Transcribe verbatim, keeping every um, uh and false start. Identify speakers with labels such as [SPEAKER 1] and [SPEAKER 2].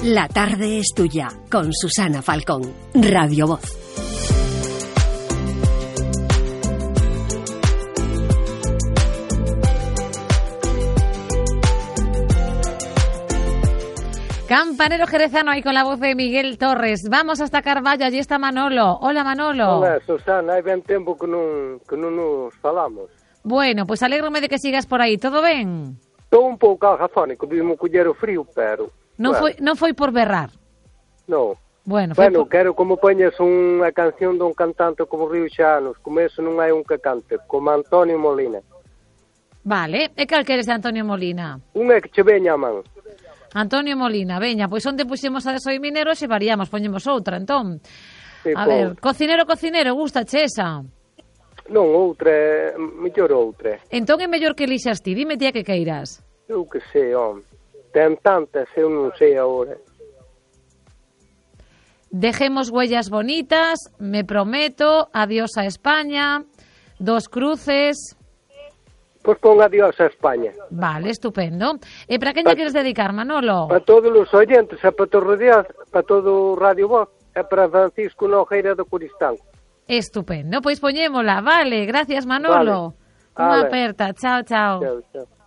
[SPEAKER 1] La tarde es tuya, con Susana Falcón, Radio Voz.
[SPEAKER 2] Campanero jerezano ahí con la voz de Miguel Torres. Vamos hasta Carballo, allí está Manolo. Hola, Manolo.
[SPEAKER 3] Hola, Susana, hai ben tempo que non, que non nos falamos.
[SPEAKER 2] Bueno, pues alégrome de que sigas por aí, todo ben?
[SPEAKER 3] Estou un pouco agafónico, vimos coller o frío, pero...
[SPEAKER 2] Non
[SPEAKER 3] bueno.
[SPEAKER 2] foi non foi por berrar.
[SPEAKER 3] No.
[SPEAKER 2] Bueno, foi
[SPEAKER 3] bueno
[SPEAKER 2] por...
[SPEAKER 3] quero como poñes unha canción dun cantante como Río Xanos, como eso non hai un que cante, como Antonio Molina.
[SPEAKER 2] Vale, e cal queres de Antonio Molina?
[SPEAKER 3] Unha que che veña a man.
[SPEAKER 2] Antonio Molina, veña, pois onde puxemos a de Soy Minero e variamos, poñemos outra, entón.
[SPEAKER 3] Sí,
[SPEAKER 2] a
[SPEAKER 3] por...
[SPEAKER 2] ver, cocinero, cocinero, gusta che esa?
[SPEAKER 3] Non, outra, mellor outra.
[SPEAKER 2] Entón é mellor que elixas ti, dime tía que queiras.
[SPEAKER 3] Eu que sei, home. Ten tantas, eu non sei agora.
[SPEAKER 2] Dejemos huellas bonitas, me prometo, adiós a España, dos cruces...
[SPEAKER 3] Pois pon adiós a España.
[SPEAKER 2] Vale, estupendo. E para quen lle queres dedicar, Manolo?
[SPEAKER 3] Para todos os oyentes, e para todo Radio, para todo Radio Voz, e para Francisco Nogueira do Coristanco.
[SPEAKER 2] Estupendo, pois poñémola, vale, gracias Manolo.
[SPEAKER 3] Vale.
[SPEAKER 2] Unha
[SPEAKER 3] Vale.
[SPEAKER 2] aperta, chao, chao.
[SPEAKER 3] Chao, chao.